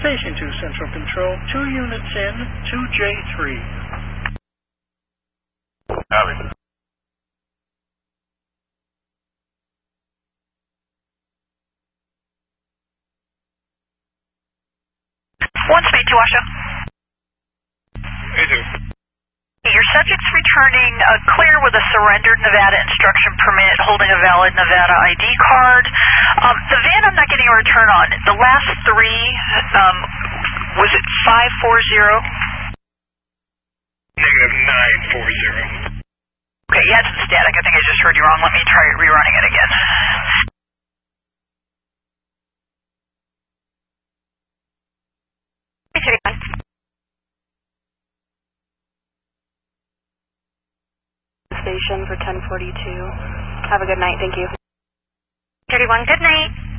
Station 2 Central Control, 2 units in, 2J3. Copy. One speed to Washoe. A2. Your subject's returning clear with a surrendered Nevada instruction permit holding a valid Nevada ID card. The van I'm not getting a return on. The last three, was it 540? Negative 940. Okay, you had some static. I think I just heard you wrong. Let me try rerunning it again. Station for 1042. Have a good night, thank you. 31, good night.